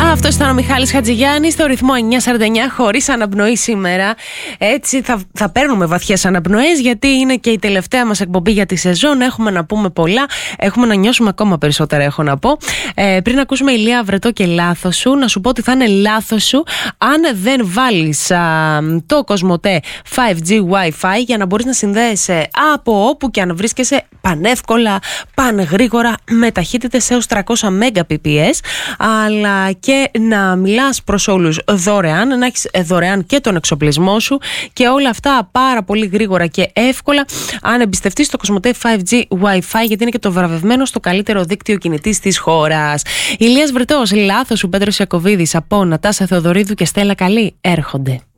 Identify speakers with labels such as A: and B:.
A: Αυτό ήταν ο Μιχάλης Χατζηγιάννης στο ρυθμό 949, χωρίς αναπνοή σήμερα. Έτσι θα παίρνουμε βαθιές αναπνοές, γιατί είναι και η τελευταία μας εκπομπή για τη σεζόν. Έχουμε να πούμε πολλά, έχουμε να νιώσουμε ακόμα περισσότερα, έχω να πω. Πριν ακούσουμε Ηλία Βρετό και Λάθος Σου, να σου πω ότι θα είναι λάθος σου αν δεν βάλεις το Κοσμοτέ 5G Wi-Fi για να μπορείς να συνδέεσαι από όπου και αν βρίσκεσαι πανεύκολα, πανγρήγορα, με ταχύτητες έως 300 Mbps, αλλά και να μιλάς προς όλους δωρεάν, να έχεις δωρεάν και τον εξοπλισμό σου και όλα αυτά πάρα πολύ γρήγορα και εύκολα αν εμπιστευτείς το Κοσμοτέ 5G Wi-Fi, γιατί είναι και το βραβευμένο στο καλύτερο δίκτυο κινητής της χώρας. Ηλίας Βρετός, Λάθος Σου, Πέτρος Ιακωβίδης, από Νατάσα Θεοδωρίδου και Στέλλα Καλή έρχονται.